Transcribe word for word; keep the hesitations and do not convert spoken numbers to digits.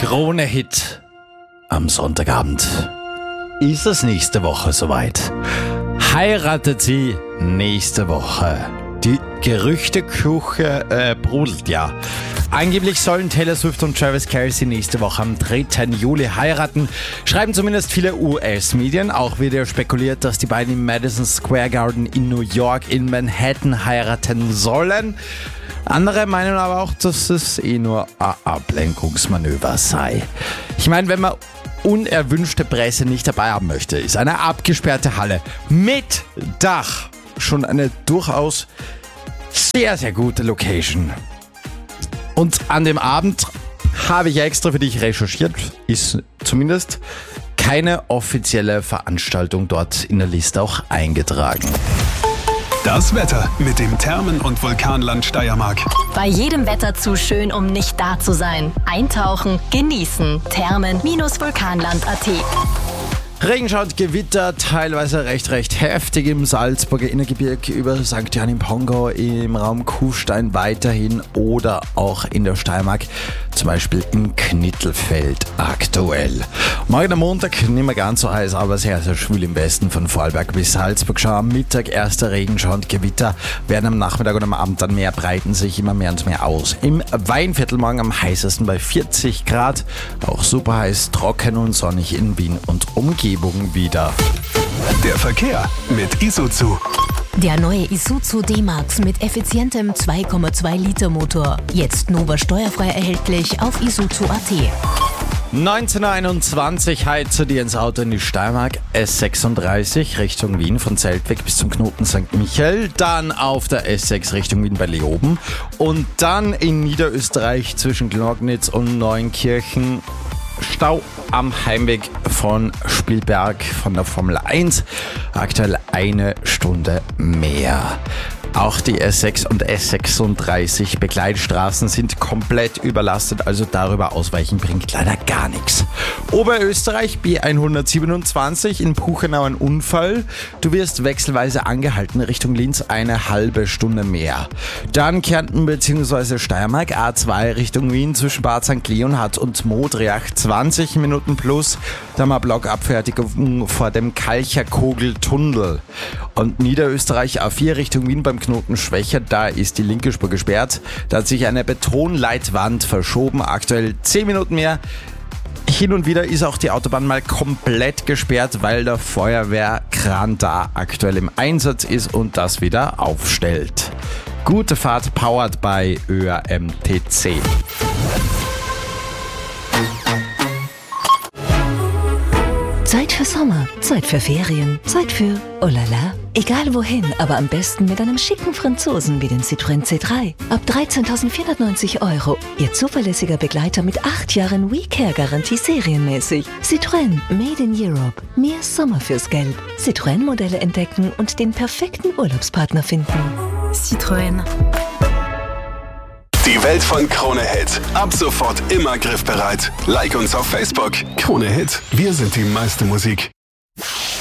Krone-Hit am Sonntagabend. Ist es nächste Woche soweit? Heiratet sie nächste Woche? Die Gerüchteküche äh, brodelt ja. Angeblich sollen Taylor Swift und Travis Kelce nächste Woche am dritten Juli heiraten. Schreiben zumindest viele U S-Medien. Auch wird ja spekuliert, dass die beiden im Madison Square Garden in New York in Manhattan heiraten sollen. Andere meinen aber auch, dass es eh nur ein Ablenkungsmanöver sei. Ich meine, wenn man unerwünschte Presse nicht dabei haben möchte, ist eine abgesperrte Halle mit Dach schon eine durchaus sehr, sehr gute Location. Und an dem Abend habe ich extra für dich recherchiert, ist zumindest keine offizielle Veranstaltung dort in der Liste auch eingetragen. Das Wetter mit dem Thermen- und Vulkanland Steiermark. Bei jedem Wetter zu schön, um nicht da zu sein. Eintauchen, genießen. Thermen-Vulkanland Punkt a t. Regenschauer und Gewitter, teilweise recht, recht heftig im Salzburger Innergebirge, über Sankt Johann im Pongau, im Raum Kufstein weiterhin oder auch in der Steiermark, zum Beispiel in Knittelfeld aktuell. Morgen am Montag nicht mehr ganz so heiß, aber sehr, sehr schwül im Westen von Vorarlberg bis Salzburg. Schon am Mittag erster Regenschauer und Gewitter, werden am Nachmittag und am Abend dann mehr, breiten sich immer mehr und mehr aus. Im Weinviertel morgen am heißesten bei vierzig Grad, auch super heiß, trocken und sonnig in Wien und Umgebung wieder. Der Verkehr mit Isuzu. Der neue Isuzu D-Max mit effizientem zwei Komma zwei Liter Motor. Jetzt Nova steuerfrei erhältlich auf isuzu Punkt a t. neunzehn Uhr einundzwanzig heizt zu dir ins Auto in die Steiermark. S sechsunddreißig Richtung Wien von Zeltweg bis zum Knoten Sankt Michael. Dann auf der S sechs Richtung Wien bei Leoben. Und dann in Niederösterreich zwischen Glognitz und Neunkirchen Stau am Heimweg von Spielberg von der Formel eins. Aktuell eine Stunde mehr. Auch die S sechs und S sechsunddreißig Begleitstraßen sind komplett überlastet, also darüber ausweichen bringt leider gar nichts. Oberösterreich B hundertsiebenundzwanzig in Puchenau ein Unfall. Du wirst wechselweise angehalten Richtung Linz eine halbe Stunde mehr. Dann Kärnten bzw. Steiermark A zwei Richtung Wien zwischen Bad Sankt Leonhard und Modriach zwanzig Minuten plus. Da mal Blockabfertigung vor dem Kalcherkogeltunnel. Und Niederösterreich A vier Richtung Wien beim Knoten Schwächer, da ist die linke Spur gesperrt. Da hat sich eine Betonleitwand verschoben, aktuell zehn Minuten mehr. Hin und wieder ist auch die Autobahn mal komplett gesperrt, weil der Feuerwehrkran da aktuell im Einsatz ist und das wieder aufstellt. Gute Fahrt, powered by Ö R M T C. Zeit für Sommer, Zeit für Ferien, Zeit für oh la la. Egal wohin, aber am besten mit einem schicken Franzosen wie den Citroën C drei. Ab dreizehntausendvierhundertneunzig Euro. Ihr zuverlässiger Begleiter mit acht Jahren WeCare-Garantie serienmäßig. Citroën, made in Europe. Mehr Sommer fürs Geld. Citroën-Modelle entdecken und den perfekten Urlaubspartner finden. Citroën. Die Welt von Krone Hit. Ab sofort immer griffbereit. Like uns auf Facebook. Krone Hit. Wir sind die meiste Musik.